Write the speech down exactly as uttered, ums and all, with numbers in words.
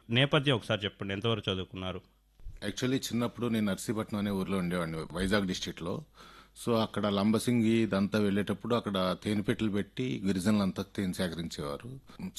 నేపథ్యం ఒకసారి చెప్పండి. ఎంతవరకు చదువుకున్నారు? యాక్చువల్లీ చిన్నప్పుడు నేను నర్సీపట్నం అనే ఊర్లో ఉండేవాడిని వైజాగ్ డిస్టిక్లో. సో అక్కడ లంబసింగి ఇదంతా వెళ్ళేటప్పుడు అక్కడ తేనె పెట్టెలు పెట్టి గిరిజనులంతా తేనె సేకరించేవారు.